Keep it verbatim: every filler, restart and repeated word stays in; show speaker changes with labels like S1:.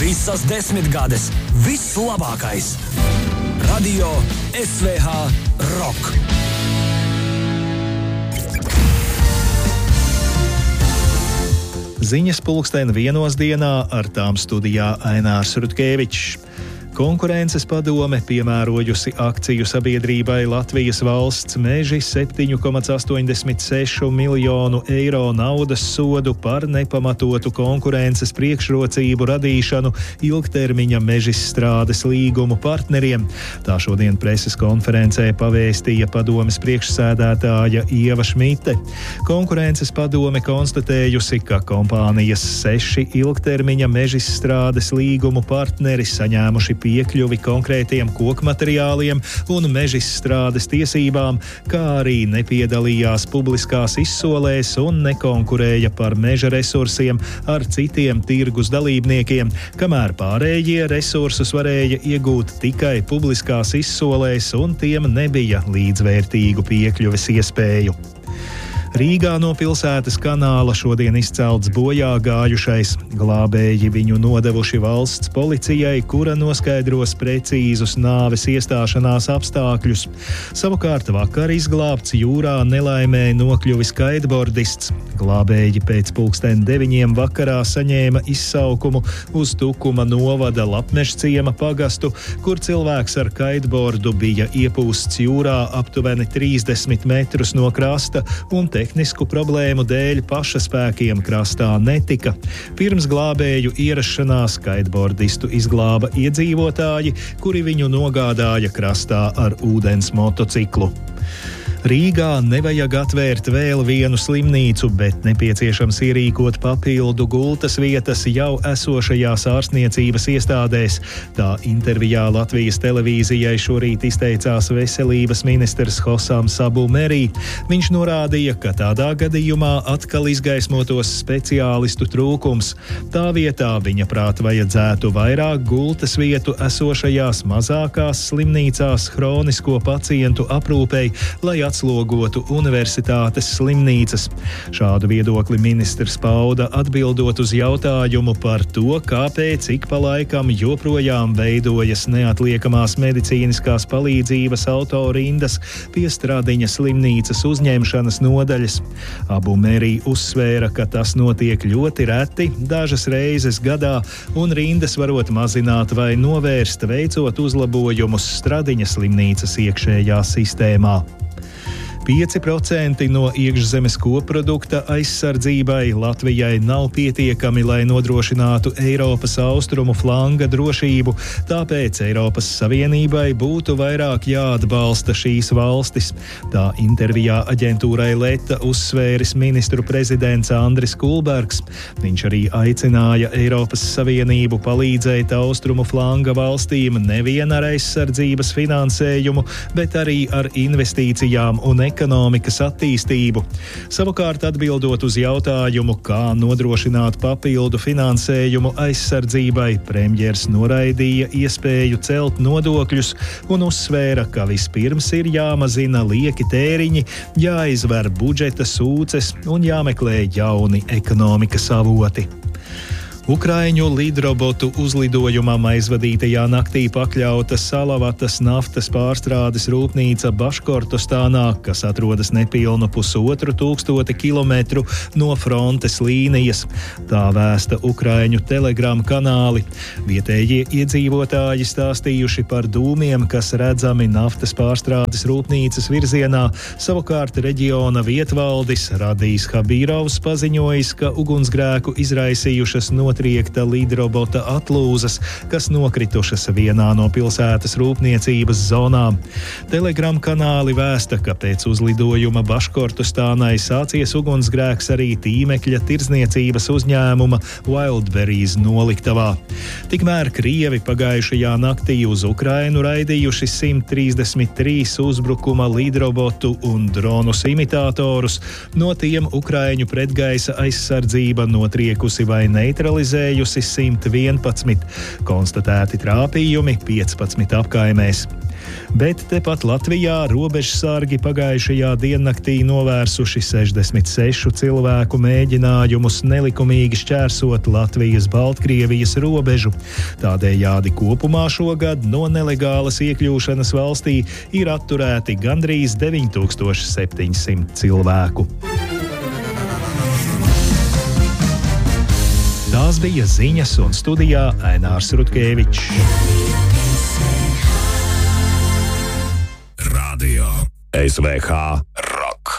S1: Visas desmitgades, viss labākais. Radio S V H Rock.
S2: Ziņas pulksteni vienos dienā, ar tām studijā Ainārs Rutkevičs. Konkurences padome piemērojusi akciju sabiedrībai Latvijas valsts meži septiņu komats astoņdesmit sešu miljonu eiro naudas sodu par nepamatotu konkurences priekšrocību radīšanu ilgtermiņa mežizstrādes līgumu partneriem. Tā šodien preses konferencē pavēstīja padomes priekšsēdētāja Ieva Šmite. Konkurences padome konstatējusi, ka kompānijas seši ilgtermiņa mežizstrādes līgumu partneri saņēmuši piekļuvi konkrētiem kokmateriāliem un mežizstrādes tiesībām, kā arī nepiedalījās publiskās izsolēs un nekonkurēja par meža resursiem ar citiem tirgus dalībniekiem, kamēr pārējie resursus varēja iegūt tikai publiskās izsolēs un tiem nebija līdzvērtīgu piekļuves iespēju. Rīgā no pilsētas kanāla šodien izcelts bojā gājušais. Glābēji viņu nodevuši valsts policijai, kura noskaidros precīzus nāves iestāšanās apstākļus. Savukārt vakar izglābts jūrā nelaimē nokļuvis kaitbordists. Glābēji pēc pulksten deviņiem vakarā saņēma izsaukumu uz Tukuma novada Lapmežciema pagastu, kur cilvēks ar kaitbordu bija iepūsts jūrā aptuveni trīsdesmit metrus no krasta un tehnisku problēmu dēļ pašaspēkiem krastā netika. Pirms glābēju ierašanās kaitbordistu izglāba iedzīvotāji, kuri viņu nogādāja krastā ar ūdens motociklu. Rīgā nevajag atvērt vēl vienu slimnīcu, bet nepieciešams ierīkot papildu gultas vietas jau esošajās ārstniecības iestādēs. Tā intervijā Latvijas televīzijai šorīt izteicās veselības ministrs Hosam Sabu Merī. Viņš norādīja, ka tādā gadījumā atkal izgaismotos speciālistu trūkums. Tā vietā viņa prāt vajadzētu vairāk gultas vietu esošajās mazākās slimnīcās hronisko pacientu aprūpei, lai atslogotu universitātes slimnīcas. Šādu viedokli ministrs pauda atbildot uz jautājumu par to, kāpēc ik pa laikam joprojām veidojas neatliekamās medicīniskās palīdzības autorindas pie Stradiņa slimnīcas uzņemšanas nodaļas. Abu Merī uzsvēra, ka tas notiek ļoti reti, dažas reizes gadā, un rindas varot mazināt vai novērst, veicot uzlabojumus Stradiņa slimnīcas iekšējā sistēmā. pieci procenti no iekšzemes koprodukta aizsardzībai Latvijai nav pietiekami, lai nodrošinātu Eiropas austrumu flanga drošību, tāpēc Eiropas Savienībai būtu vairāk jāatbalsta šīs valstis. Tā intervijā aģentūrai Leta uzsvēris ministru prezidents Andris Kulbergs. Viņš arī aicināja Eiropas Savienību palīdzēt austrumu flanga valstīm nevien ar aizsardzības finansējumu, bet arī ar investīcijām un ekonomikas attīstību. Savukārt atbildot uz jautājumu, kā nodrošināt papildu finansējumu aizsardzībai, premjers noraidīja iespēju celt nodokļus un uzsvēra, ka vispirms ir jāmazina lieki tēriņi, jāizver budžeta sūces un jāmeklē jauni ekonomikas avoti. Ukraiņu lidrobotu uzlidojumam aizvadītajā naktī pakļauta Salavatas naftas pārstrādes rūpnīca Baškortostānā, kas atrodas nepilnu pusotru tūkstoti kilometru no frontes līnijas. Tā vēsta Ukraiņu telegram kanāli. Vietējie iedzīvotāji stāstījuši par dūmiem, kas redzami naftas pārstrādes rūpnīcas virzienā. Savukārt reģiona vietvaldis Radijs Habīrovs paziņojis, ka ugunsgrēku izraisījušas notiekumi triekta lidrobota atlūzas, kas nokritušas vienā no pilsētas rūpniecības zonām. Telegram kanāli vēsta, ka pēc uzlidojuma Baškortostānai sācies ugunsgrēks arī tīmekļa tirdzniecības uzņēmuma Wildberries noliktavā. Tikmēr Krievi pagājušajā naktī uz Ukrainu raidījuši simt trīsdesmit trīs uzbrukuma lidrobotu un dronus imitatorus, no tiem Ukraiņu pretgaisa aizsardzība notriekusi vai neutralizējusi simt vienpadsmit, konstatēti trāpījumi piecpadsmit apkaimēs. Bet tepat Latvijā robežsargi pagājušajā diennaktī novērsuši sešdesmit sešu cilvēku mēģinājumus nelikumīgi šķērsot Latvijas-Baltkrievijas robežu. Tādējādi kopumā šogad no nelegālas iekļūšanas valstī ir atturēti gandrīz deviņi tūkstoši septiņsimt cilvēku. Tās bija ziņas, un studijā Ainārs Rutkevičs.
S1: Radio S V H